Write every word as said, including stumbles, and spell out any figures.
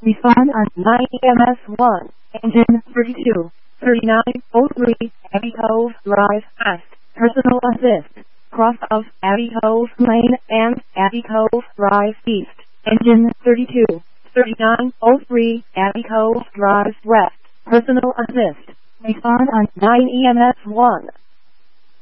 Respond on nine E M S one. Engine thirty-two, thirty-nine oh three, Abbey Cove Drive, East. Personal assist. Cross of Abbey Cove Lane and Abbey Cove Drive, East. Engine thirty-two, thirty-nine oh three, Abbey Cove Drive, West. Personal assist. Respond on nine E M S one.